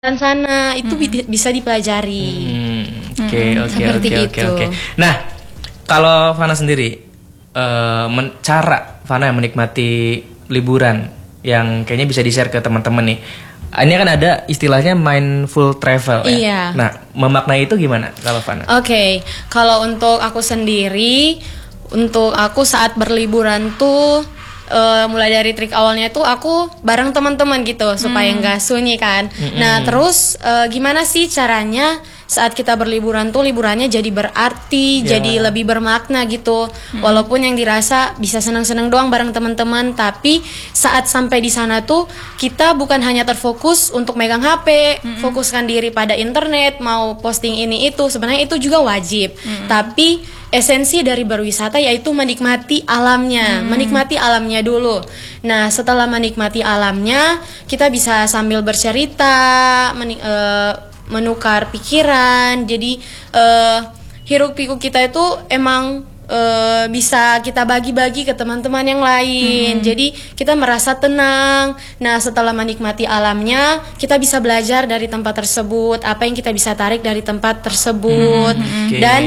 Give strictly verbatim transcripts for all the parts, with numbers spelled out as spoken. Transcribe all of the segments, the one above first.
dan sana itu mm-hmm. bisa dipelajari. Oke oke oke oke oke. Nah, kalau Fana sendiri, uh, men- cara Fana yang menikmati liburan yang kayaknya bisa di-share ke teman-teman nih. Ini kan ada istilahnya mindful travel ya. Iya. Nah, memaknai itu gimana kalau Fana? Oke, okay. Kalau untuk aku sendiri, untuk aku saat berliburan tuh Uh, mulai dari trik awalnya tuh aku bareng teman-teman gitu supaya nggak hmm. sunyi kan. Mm-hmm. Nah terus uh, gimana sih caranya saat kita berliburan tuh liburannya jadi berarti, yeah. jadi lebih bermakna gitu. Mm-hmm. Walaupun yang dirasa bisa senang-senang doang bareng teman-teman, tapi saat sampai di sana tuh kita bukan hanya terfokus untuk megang H P, mm-hmm. fokuskan diri pada internet, mau posting ini itu, sebenarnya itu juga wajib. Mm-hmm. Tapi esensi dari berwisata yaitu menikmati alamnya, hmm. menikmati alamnya dulu. Nah, setelah menikmati alamnya, kita bisa sambil bercerita, menik- uh, menukar pikiran. Jadi uh, hiruk pikuk kita itu emang uh, bisa kita bagi-bagi ke teman-teman yang lain. Hmm. Jadi kita merasa tenang. Nah, setelah menikmati alamnya, kita bisa belajar dari tempat tersebut, apa yang kita bisa tarik dari tempat tersebut. Hmm. Okay. Dan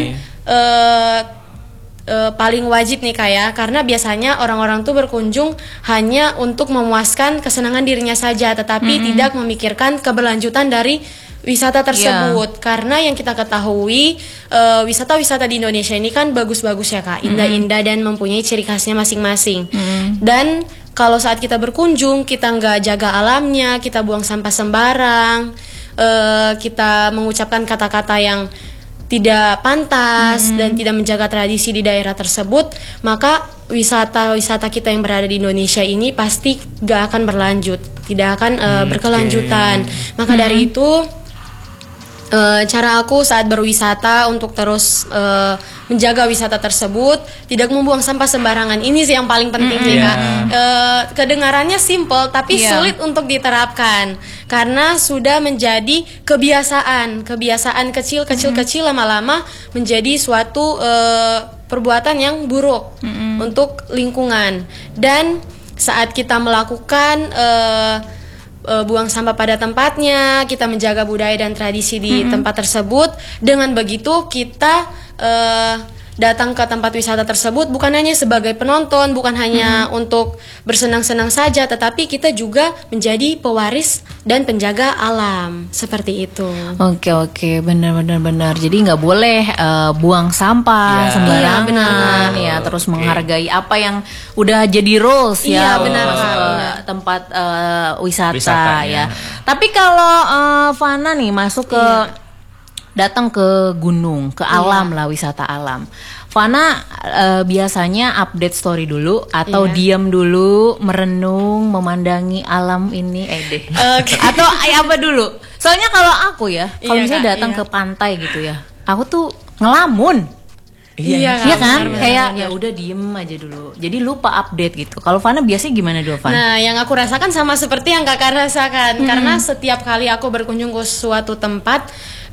Uh, uh, paling wajib nih Kak ya, karena biasanya orang-orang tuh berkunjung hanya untuk memuaskan kesenangan dirinya saja, tetapi mm-hmm. tidak memikirkan keberlanjutan dari wisata tersebut. Yeah. Karena yang kita ketahui uh, wisata-wisata di Indonesia ini kan bagus-bagus ya Kak, indah-indah mm-hmm. dan mempunyai ciri khasnya masing-masing. Mm-hmm. Dan kalau saat kita berkunjung kita nggak jaga alamnya, kita buang sampah sembarang, uh, kita mengucapkan kata-kata yang tidak pantas hmm. dan tidak menjaga tradisi di daerah tersebut, maka wisata-wisata kita yang berada di Indonesia ini pasti gak akan berlanjut, tidak akan uh, hmm, berkelanjutan. Okay. Maka hmm. dari itu uh, cara aku saat berwisata untuk terus uh, menjaga wisata tersebut, tidak membuang sampah sembarangan. Ini sih yang paling penting sih mm, Kak. Yeah. Uh, kedengarannya simple tapi yeah. sulit untuk diterapkan karena sudah menjadi kebiasaan, kebiasaan kecil-kecil kecil lama-lama menjadi suatu uh, perbuatan yang buruk mm-hmm. untuk lingkungan. Dan saat kita melakukan uh, uh, buang sampah pada tempatnya, kita menjaga budaya dan tradisi di mm-hmm. tempat tersebut. Dengan begitu kita Uh, datang ke tempat wisata tersebut bukan hanya sebagai penonton, bukan hanya mm-hmm. untuk bersenang-senang saja, tetapi kita juga menjadi pewaris dan penjaga alam, seperti itu. Oke oke, benar-benar benar. Jadi nggak boleh uh, buang sampah yeah. sembarangan, iya, benar. Ya, terus okay. menghargai apa yang udah jadi rules iya, ya, benar, masuk ke benar. tempat uh, wisata, wisata ya. ya. Tapi kalau uh, Fana nih masuk ke yeah. datang ke gunung, ke alam iya. lah, wisata alam. Fana uh, biasanya update story dulu atau iya. diam dulu, merenung, memandangi alam ini, eh deh. Okay. Atau ay, apa dulu? Soalnya kalau aku ya, kalau iya, misalnya datang iya. ke pantai gitu ya, aku tuh ngelamun. Iya, iya, iya kan? benar, Kayak benar. ya udah diem aja dulu. Jadi lupa update gitu. Kalau Fana biasanya gimana dulu, Fana? Nah, yang aku rasakan sama seperti yang Kakak rasakan. Hmm. Karena setiap kali aku berkunjung ke suatu tempat,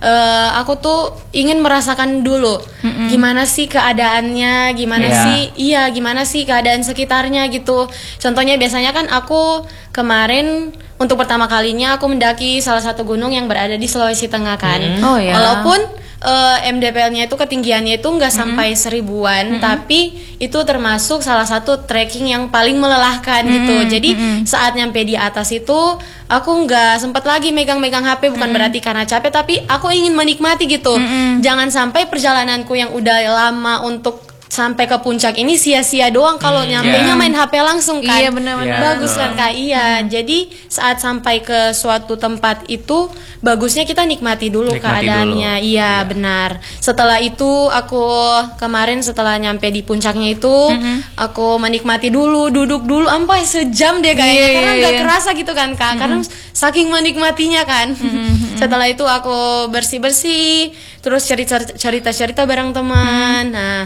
uh, aku tuh ingin merasakan dulu hmm. gimana sih keadaannya, gimana yeah. sih, iya gimana sih keadaan sekitarnya gitu. Contohnya biasanya kan aku kemarin untuk pertama kalinya aku mendaki salah satu gunung yang berada di Sulawesi Tengah kan. Hmm. Oh, yeah. Walaupun Uh, M D P L-nya itu ketinggiannya itu nggak mm-hmm. sampai seribuan, mm-hmm. tapi itu termasuk salah satu trekking yang paling melelahkan mm-hmm. gitu. Jadi mm-hmm. saat nyampe di atas itu aku nggak sempat lagi megang-megang H P, bukan mm-hmm. berarti karena capek, tapi aku ingin menikmati gitu. Mm-hmm. Jangan sampai perjalananku yang udah lama untuk sampai ke puncak ini sia-sia doang kalau hmm, nyampenya yeah. main H P langsung kan. Iya benar-benar. Yeah, bagus kan Kak. Iya. Hmm. Jadi saat sampai ke suatu tempat itu bagusnya kita nikmati dulu nikmati keadaannya. Dulu. Iya, yeah. benar. Setelah itu aku kemarin setelah nyampe di puncaknya itu mm-hmm. aku menikmati dulu, duduk dulu sampai sejam deh kayaknya yeah, karena nggak yeah. kerasa gitu kan Kak. Mm-hmm. Karena saking menikmatinya kan. Mm-hmm. Setelah itu aku bersih-bersih, terus cerita-cerita bareng teman. Mm-hmm. Nah,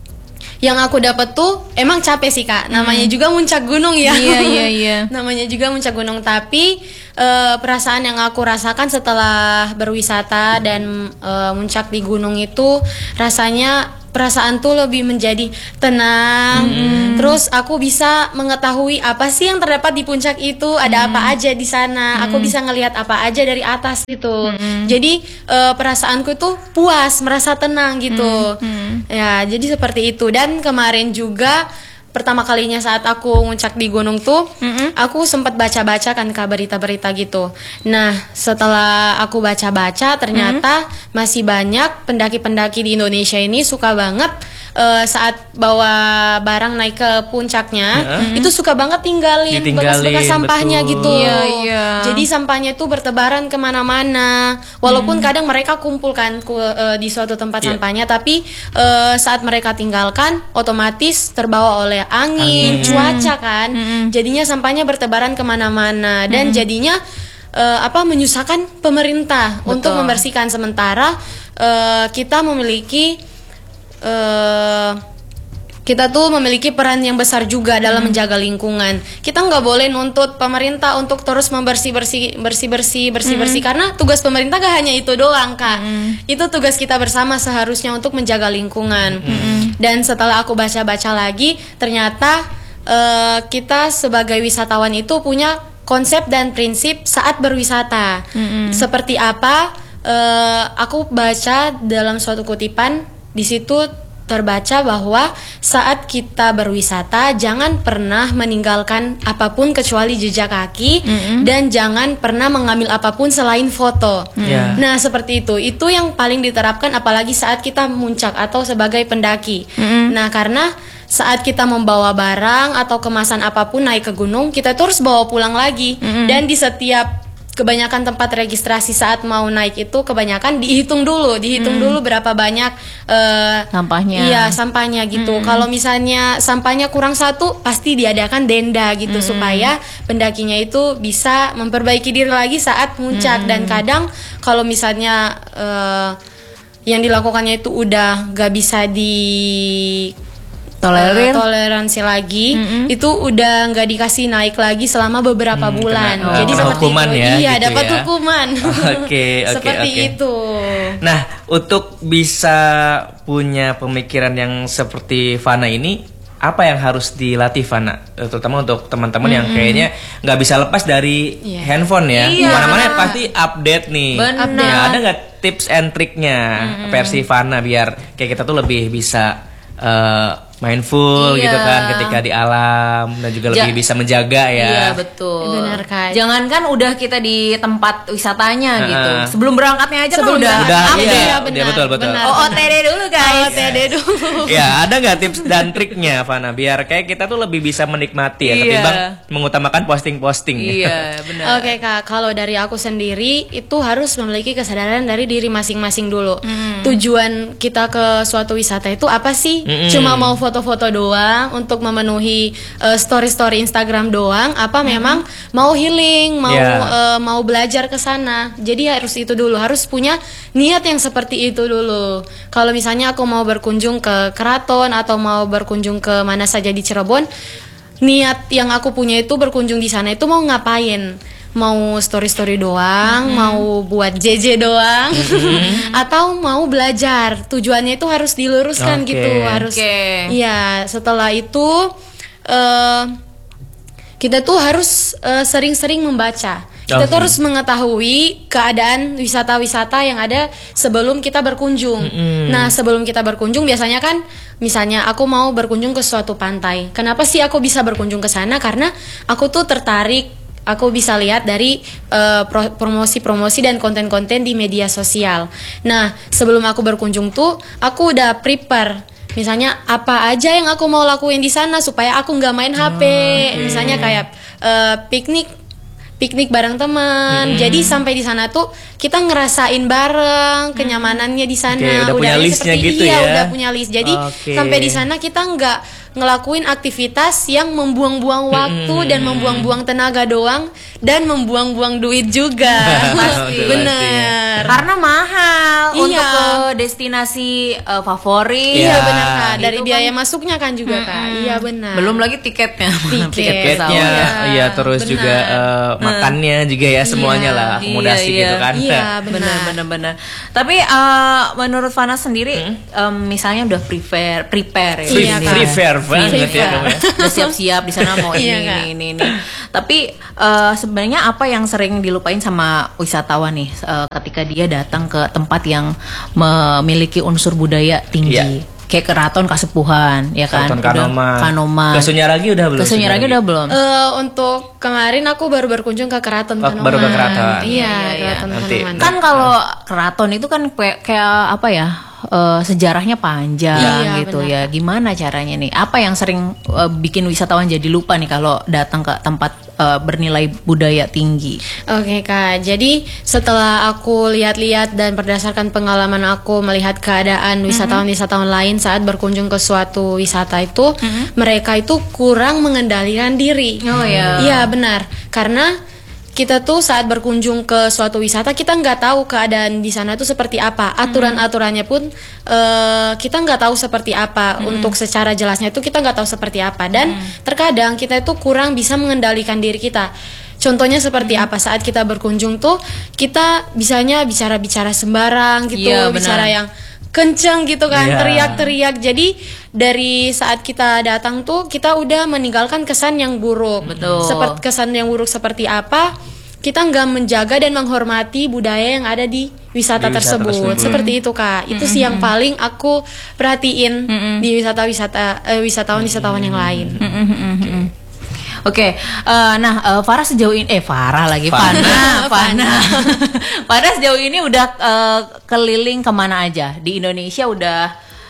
yang aku dapat tuh emang capek sih Kak, namanya hmm. juga muncak gunung ya. Iya iya iya. Namanya juga muncak gunung, tapi uh, perasaan yang aku rasakan setelah berwisata dan uh, muncak di gunung itu rasanya perasaan tuh lebih menjadi tenang. Mm-hmm. Terus aku bisa mengetahui apa sih yang terdapat di puncak itu, ada mm-hmm. apa aja di sana. Mm-hmm. Aku bisa ngelihat apa aja dari atas gitu. Mm-hmm. Jadi uh, perasaanku tuh puas, merasa tenang gitu. Mm-hmm. Ya, jadi seperti itu. Dan kemarin juga pertama kalinya saat aku nguncak di gunung tuh, mm-hmm. aku sempat baca-baca kan kak berita-berita gitu. Nah setelah aku baca-baca ternyata mm-hmm. masih banyak pendaki-pendaki di Indonesia ini suka banget uh, saat bawa barang naik ke puncaknya, mm-hmm. itu suka banget tinggalin bekas-bekas sampahnya betul. Gitu. Iya, iya. Jadi sampahnya itu bertebaran kemana-mana. Walaupun mm. kadang mereka kumpulkan ku, uh, di suatu tempat yeah. sampahnya, tapi uh, saat mereka tinggalkan otomatis terbawa oleh angin, angin. cuaca kan, mm-hmm. jadinya sampahnya bertebaran kemana-mana dan mm-hmm. jadinya uh, apa menyusahkan pemerintah Betul. Untuk membersihkan. Sementara uh, kita memiliki uh, kita tuh memiliki peran yang besar juga dalam hmm. menjaga lingkungan. Kita nggak boleh nuntut pemerintah untuk terus membersih bersih bersih bersih bersih hmm. bersih karena tugas pemerintah gak hanya itu doang kak. Hmm. Itu tugas kita bersama seharusnya untuk menjaga lingkungan. Hmm. Dan setelah aku baca-baca lagi, ternyata uh, kita sebagai wisatawan itu punya konsep dan prinsip saat berwisata. Hmm. Seperti apa? Uh, aku baca dalam suatu kutipan di situ. Terbaca bahwa saat kita berwisata jangan pernah meninggalkan apapun kecuali jejak kaki mm-hmm. dan jangan pernah mengambil apapun selain foto. Yeah. Nah seperti itu, itu yang paling diterapkan apalagi saat kita muncak atau sebagai pendaki. Mm-hmm. Nah karena saat kita membawa barang atau kemasan apapun naik ke gunung, kita terus bawa pulang lagi. Mm-hmm. Dan di setiap kebanyakan tempat registrasi saat mau naik itu kebanyakan dihitung dulu, dihitung hmm. dulu berapa banyak uh, sampahnya. Iya, sampahnya gitu. Hmm. Kalau misalnya sampahnya kurang satu, pasti diadakan denda gitu hmm. supaya pendakinya itu bisa memperbaiki diri lagi saat muncak. Hmm. Dan kadang kalau misalnya uh, yang dilakukannya itu udah gak bisa di Tolerir. Uh, toleransi lagi, mm-hmm. itu udah nggak dikasih naik lagi selama beberapa hmm, bulan. Kena, Jadi oh, seperti hukuman itu, ya, iya gitu dapat ya. hukuman. Oke, oke, seperti oke. itu. Nah, untuk bisa punya pemikiran yang seperti Fana ini, apa yang harus dilatih Fana? Terutama untuk teman-teman mm-hmm. yang kayaknya nggak bisa lepas dari yeah. handphone ya. Iya. Mana-mana pasti update nih. Benar. Nah, ada nggak tips and triknya mm-hmm. versi Fana biar kayak kita tuh lebih bisa uh, mindful iya. gitu kan ketika di alam dan juga ja- lebih bisa menjaga ya. Iya betul. Benar kan. Jangankan udah kita di tempat wisatanya uh, gitu. Sebelum berangkatnya aja sebelum kan udah. Udah update. iya, Ya, benar, ya, betul betul. Benar, O O T D dulu guys. O O T D dulu. Ya ada nggak tips dan triknya Fana biar kayak kita tuh lebih bisa menikmati ya iya. ketimbang mengutamakan posting-posting. Iya benar. Oke kak, kalau dari aku sendiri itu harus memiliki kesadaran dari diri masing-masing dulu. Hmm. Tujuan kita ke suatu wisata itu apa sih? Hmm. Cuma mau foto-foto doang untuk memenuhi uh, story-story Instagram doang, apa hmm. memang mau healing, mau yeah. uh, mau belajar ke sana. Jadi harus itu dulu, harus punya niat yang seperti itu dulu. Kalau misalnya aku mau berkunjung ke keraton atau mau berkunjung ke mana saja di Cirebon, niat yang aku punya itu berkunjung di sana itu mau ngapain? Mau story-story doang, mm-hmm. mau buat J J doang, mm-hmm. atau mau belajar. Tujuannya itu harus diluruskan okay. gitu, harus. Iya, okay. Setelah itu uh, kita tuh harus uh, sering-sering membaca. Kita tuh harus mengetahui keadaan wisata-wisata yang ada sebelum kita berkunjung. Mm-hmm. Nah, sebelum kita berkunjung biasanya kan, misalnya aku mau berkunjung ke suatu pantai. Kenapa sih aku bisa berkunjung ke sana? Karena aku tuh tertarik. Aku bisa lihat dari uh, pro- promosi-promosi dan konten-konten di media sosial. Nah, sebelum aku berkunjung tuh, aku udah prepare. Misalnya apa aja yang aku mau lakuin di sana supaya aku nggak main H P. Oh, okay. Misalnya kayak uh, piknik, piknik bareng teman. Hmm. Jadi sampai di sana tuh kita ngerasain bareng kenyamanannya di sana. Okay, udah punya listnya gitu iya, ya. Udah punya list. Jadi okay. sampai di sana kita nggak ngelakuin aktivitas yang membuang-buang waktu hmm. dan membuang-buang tenaga doang dan membuang-buang duit juga. Pasti. Bener. Karena mahal. Iya. untuk ke destinasi uh, favorit. Iya Ya. benar Kak, dari Itu biaya kan- masuknya kan juga Kak. Iya benar. Belum lagi tiketnya. Tiket. Tiketnya, Iya, iya terus benar. juga eh, makannya juga ya semuanya lah akomodasi Iya, gitu kan. Iya Benar, benar. benar, benar. Tapi uh, menurut Fana sendiri, um, misalnya udah prepare, prepare ya. Free, Iya, ini Kak. free fair banget ya kamu ya. Udah siap-siap di sana mau ini, Iya, Kak. ini, ini, ini. Tapi uh, sebenarnya apa yang sering dilupain sama wisatawan nih uh, ketika dia datang ke tempat yang memiliki unsur budaya tinggi? Iya. Kayak keraton Kasepuhan, ya kan? Keraton Udah- Kanoman. Kanoman. Ke Sunyaragi udah belum? Ke Sunyaragi udah belum? Eh, untuk kemarin aku baru berkunjung ke Keraton Oh, Kanoman. baru ke Keraton. Iya, Iya, iya, Keraton nanti. Kanoman. Kan kalau keraton itu kan kayak, kayak apa ya, eh, sejarahnya panjang Iya, gitu benar. ya. Gimana caranya nih? Apa yang sering eh, bikin wisatawan jadi lupa nih kalau datang ke tempat eh, bernilai budaya tinggi? Oke Kak, jadi setelah aku lihat-lihat dan berdasarkan pengalaman aku melihat keadaan wisatawan-wisatawan lain saat berkunjung ke suatu wisata itu, mereka itu kurang mengendalikan diri. Oh, ya. Iya benar, karena kita tuh saat berkunjung ke suatu wisata kita nggak tahu keadaan di sana tuh seperti apa, aturan-aturannya pun eh, kita nggak tahu seperti apa. Untuk secara jelasnya itu kita nggak tahu seperti apa, dan terkadang kita itu kurang bisa mengendalikan diri kita. Contohnya seperti apa, saat kita berkunjung tuh kita bisanya bicara-bicara sembarang gitu, Iya, benar. bicara yang kenceng gitu kan, Iya. teriak-teriak. Jadi dari saat kita datang tuh kita udah meninggalkan kesan yang buruk. Betul. Seperti kesan yang buruk seperti apa? Kita nggak menjaga dan menghormati budaya yang ada di wisata, Di wisata tersebut. tersebut. Seperti itu Kak. Itu sih yang paling aku perhatiin di wisata-wisata eh, wisatawan-wisatawan yang lain. Oke, eh, nah eh, Farah sejauh ini, eh Farah lagi, Fana, Fana, Farah sejauh ini udah eh, keliling kemana aja di Indonesia, udah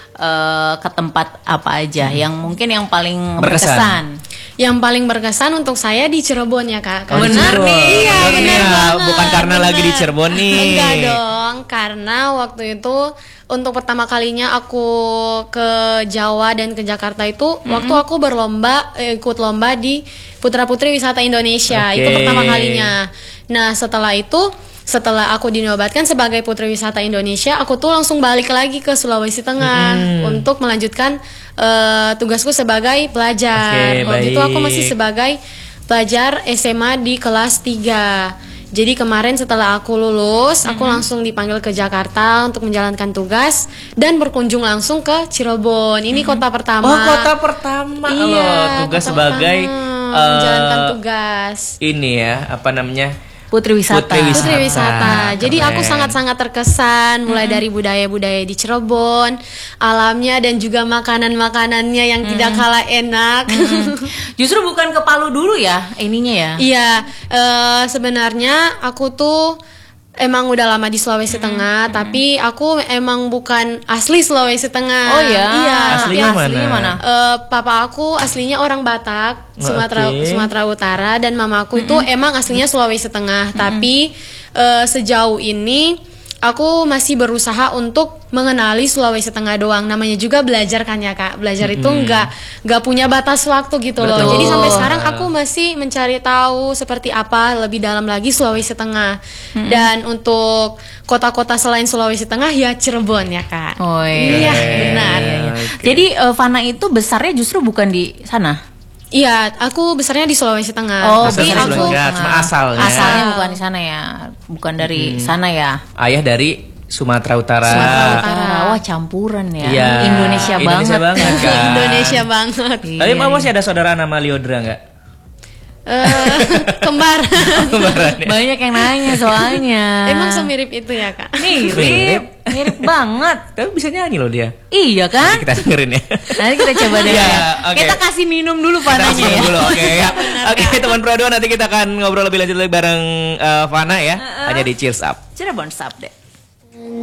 eh, ke tempat apa aja yang mungkin yang paling Berkesan. berkesan? Yang paling berkesan untuk saya di Cirebon ya Kak. Oh, di Benar Cirebon. nih. Iya, Benar benar nih, banget. bukan karena lagi di Cirebon nih. Enggak dong, karena waktu itu untuk pertama kalinya aku ke Jawa dan ke Jakarta itu waktu aku berlomba eh, ikut lomba di Putra Putri Wisata Indonesia. Oke. Itu pertama kalinya. Nah, setelah itu setelah aku dinobatkan sebagai Putri Wisata Indonesia, aku tuh langsung balik lagi ke Sulawesi Tengah untuk melanjutkan eh, tugasku sebagai pelajar. Oke, Waktu itu aku baik. masih sebagai pelajar S M A di kelas tiga. Jadi kemarin setelah aku lulus, aku langsung dipanggil ke Jakarta untuk menjalankan tugas dan berkunjung langsung ke Cirebon. Ini kota pertama. Oh, kota pertama Iya, loh, tugas kota sebagai pertama, eh, menjalankan tugas. ini ya, apa namanya? Putri wisata. Putri wisata. Putri wisata. Jadi aku Keren. sangat-sangat terkesan mulai dari budaya-budaya di Cirebon, alamnya dan juga makanan-makanannya yang tidak kalah enak. Justru bukan ke Palu dulu ya ininya ya. Iya, eh, sebenarnya aku tuh emang udah lama di Sulawesi Tengah, tapi aku emang bukan asli Sulawesi Tengah. Oh ya. Iya. Aslinya tapi mana? mana? Eh, papa aku aslinya orang Batak, Sumatera Oke. Sumatera Utara, dan mama aku itu emang aslinya Sulawesi Tengah. Tapi eh, sejauh ini aku masih berusaha untuk mengenali Sulawesi Tengah doang. Namanya juga belajar kan ya Kak. Belajar itu nggak nggak punya batas waktu gitu loh. Betul. Jadi sampai sekarang aku masih mencari tahu seperti apa lebih dalam lagi Sulawesi Tengah. Dan untuk kota-kota selain Sulawesi Tengah ya Cirebon ya Kak. Oh Iya, benar. Oke. Jadi eh, Fana itu besarnya justru bukan di sana. Iya, aku besarnya di Sulawesi Tengah. Oh, tapi besarnya di aku Sulawesi Tengah. Cuma asalnya. Asalnya bukan di sana ya, bukan dari sana ya. Ayah dari Sumatera Utara. Sumatera Utara. Utara. Wah campuran ya. Iya. Indonesia, Indonesia banget. banget, kan? Indonesia banget. Tapi mama masih ada saudara nama Liodra nggak? Eh, kembar. Kembarannya. Banyak yang nanya soalnya. Emang semirip itu ya Kak? mirip, Mirip. mirip banget. Tapi bisa nyanyi loh dia. Iya kan? Kita dengerin ya. Nanti kita coba deh. Iya, ya. oke. Kita kasih minum dulu Kita Fananya langsung ya. dulu, oke ya. Oke, teman Pro dua, nanti kita akan ngobrol lebih lanjut lagi bareng eh, Fana ya. Hanya di Cheers Up. Cirebon Update.